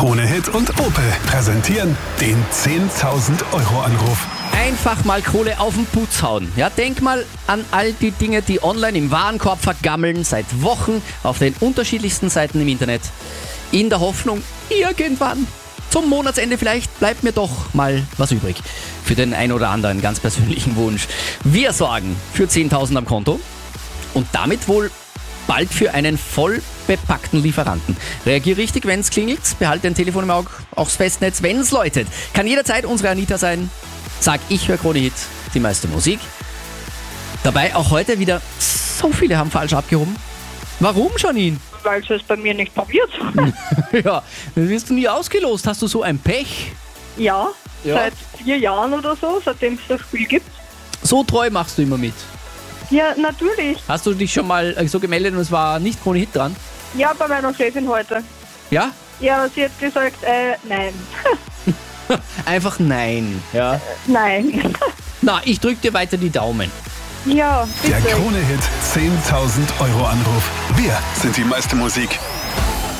Krone-Hit und Opel präsentieren den 10.000 Euro Anruf. Einfach mal Kohle auf den Putz hauen. Ja, denk mal an all die Dinge, die online im Warenkorb vergammeln, seit Wochen auf den unterschiedlichsten Seiten im Internet. In der Hoffnung, irgendwann, zum Monatsende vielleicht, bleibt mir doch mal was übrig. Für den ein oder anderen ganz persönlichen Wunsch. Wir sorgen für 10.000 am Konto und damit wohl bald für einen voll bepackten Lieferanten. Reagier richtig, wenn es klingelt. Behalte dein Telefon im Auge, auch das Festnetz, wenn es läutet. Kann jederzeit unsere Anita sein. Sag, ich höre Krone-Hit, die meiste Musik. Dabei auch heute wieder so viele haben falsch abgehoben. Warum, Janine? Weil sie es bei mir nicht probiert. Ja, dann wirst du nie ausgelost. Hast du so ein Pech? Ja, Ja. seit 4 Jahren oder so, seitdem es das Spiel gibt. So treu machst du immer mit. Ja, natürlich. Hast du dich schon mal so gemeldet und es war nicht Krone-Hit dran? Ja, bei meiner Chefin heute. Ja? Ja, sie hat gesagt, nein. Einfach nein. Ja. Nein. Na, ich drück dir weiter die Daumen. Ja, Der bitte. Krone-Hit 10.000 Euro Anruf. Wir sind die meiste Musik.